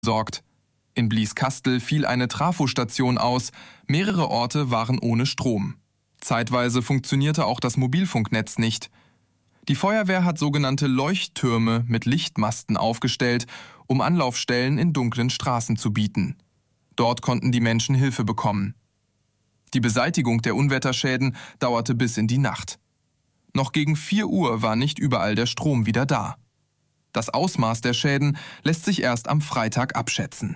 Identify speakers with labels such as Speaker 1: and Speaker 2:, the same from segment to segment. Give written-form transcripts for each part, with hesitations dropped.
Speaker 1: sorgt. In Blieskastel fiel eine Trafostation aus, mehrere Orte waren ohne Strom. Zeitweise funktionierte auch das Mobilfunknetz nicht. Die Feuerwehr hat sogenannte Leuchttürme mit Lichtmasten aufgestellt, um Anlaufstellen in dunklen Straßen zu bieten. Dort konnten die Menschen Hilfe bekommen. Die Beseitigung der Unwetterschäden dauerte bis in die Nacht. Noch gegen 4 Uhr war nicht überall der Strom wieder da. Das Ausmaß der Schäden lässt sich erst am Freitag abschätzen.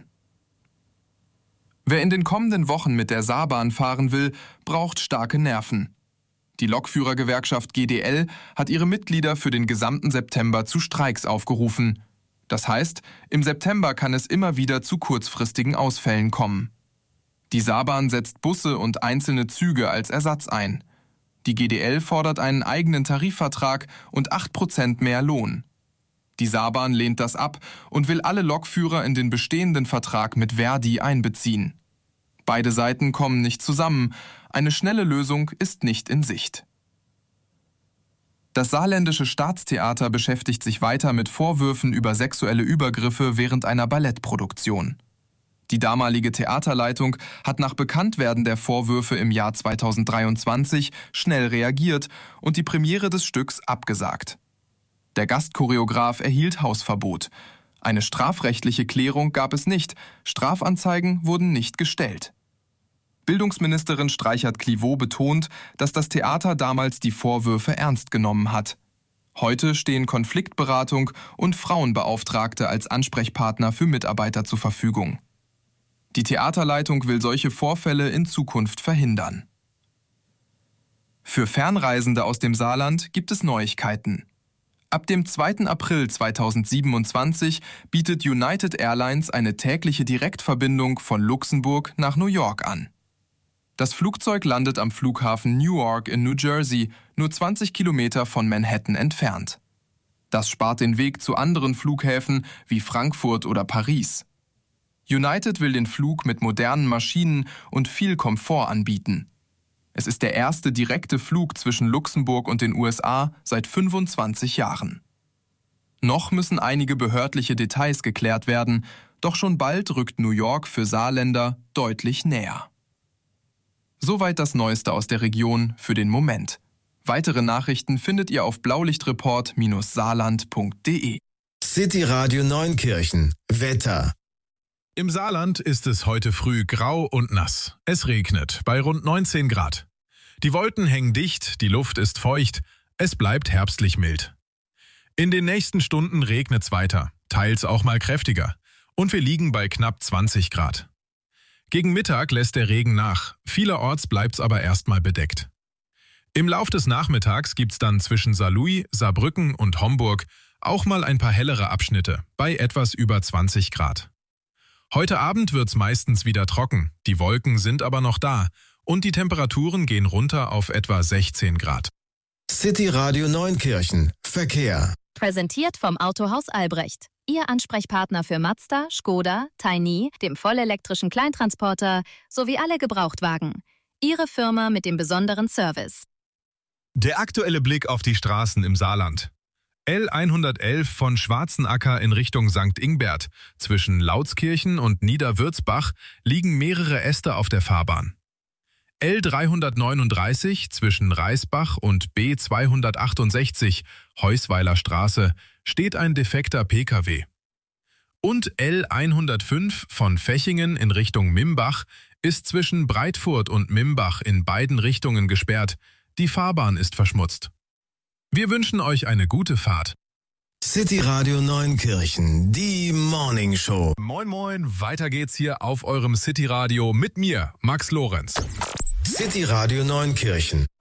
Speaker 1: Wer in den kommenden Wochen mit der Saarbahn fahren will, braucht starke Nerven. Die Lokführergewerkschaft GDL hat ihre Mitglieder für den gesamten September zu Streiks aufgerufen. Das heißt, im September kann es immer wieder zu kurzfristigen Ausfällen kommen. Die Saarbahn setzt Busse und einzelne Züge als Ersatz ein. Die GDL fordert einen eigenen Tarifvertrag und 8% mehr Lohn. Die Saarbahn lehnt das ab und will alle Lokführer in den bestehenden Vertrag mit Verdi einbeziehen. Beide Seiten kommen nicht zusammen. Eine schnelle Lösung ist nicht in Sicht. Das Saarländische Staatstheater beschäftigt sich weiter mit Vorwürfen über sexuelle Übergriffe während einer Ballettproduktion. Die damalige Theaterleitung hat nach Bekanntwerden der Vorwürfe im Jahr 2023 schnell reagiert und die Premiere des Stücks abgesagt. Der Gastchoreograf erhielt Hausverbot. Eine strafrechtliche Klärung gab es nicht, Strafanzeigen wurden nicht gestellt. Bildungsministerin Streichert-Clivaux betont, dass das Theater damals die Vorwürfe ernst genommen hat. Heute stehen Konfliktberatung und Frauenbeauftragte als Ansprechpartner für Mitarbeiter zur Verfügung. Die Theaterleitung will solche Vorfälle in Zukunft verhindern. Für Fernreisende aus dem Saarland gibt es Neuigkeiten. Ab dem 2. April 2027 bietet United Airlines eine tägliche Direktverbindung von Luxemburg nach New York an. Das Flugzeug landet am Flughafen Newark in New Jersey, nur 20 Kilometer von Manhattan entfernt. Das spart den Weg zu anderen Flughäfen wie Frankfurt oder Paris. United will den Flug mit modernen Maschinen und viel Komfort anbieten. Es ist der erste direkte Flug zwischen Luxemburg und den USA seit 25 Jahren. Noch müssen einige behördliche Details geklärt werden, doch schon bald rückt New York für Saarländer deutlich näher. Soweit das Neueste aus der Region für den Moment. Weitere Nachrichten findet ihr auf blaulichtreport-saarland.de.
Speaker 2: City Radio Neunkirchen. Wetter.
Speaker 3: Im Saarland ist es heute früh grau und nass. Es regnet bei rund 19 Grad. Die Wolken hängen dicht, die Luft ist feucht, es bleibt herbstlich mild. In den nächsten Stunden regnet es weiter, teils auch mal kräftiger. Und wir liegen bei knapp 20 Grad. Gegen Mittag lässt der Regen nach, vielerorts bleibt es aber erstmal bedeckt. Im Lauf des Nachmittags gibt es dann zwischen Saarlouis, Saarbrücken und Homburg auch mal ein paar hellere Abschnitte bei etwas über 20 Grad. Heute Abend wird's meistens wieder trocken, die Wolken sind aber noch da und die Temperaturen gehen runter auf etwa 16 Grad.
Speaker 2: City Radio Neunkirchen. Verkehr.
Speaker 4: Präsentiert vom Autohaus Albrecht. Ihr Ansprechpartner für Mazda, Škoda, Tiny, dem vollelektrischen Kleintransporter sowie alle Gebrauchtwagen. Ihre Firma mit dem besonderen Service.
Speaker 3: Der aktuelle Blick auf die Straßen im Saarland. L111 von Schwarzenacker in Richtung St. Ingbert. Zwischen Lautskirchen und Niederwürzbach liegen mehrere Äste auf der Fahrbahn. L339 zwischen Reisbach und B268 Heusweiler Straße steht ein defekter Pkw. Und L105 von Fechingen in Richtung Mimbach ist zwischen Breitfurt und Mimbach in beiden Richtungen gesperrt. Die Fahrbahn ist verschmutzt. Wir wünschen euch eine gute Fahrt.
Speaker 2: City Radio Neunkirchen, die Morning Show.
Speaker 3: Moin moin, weiter geht's hier auf eurem City Radio mit mir, Max Lorenz.
Speaker 2: City Radio Neunkirchen.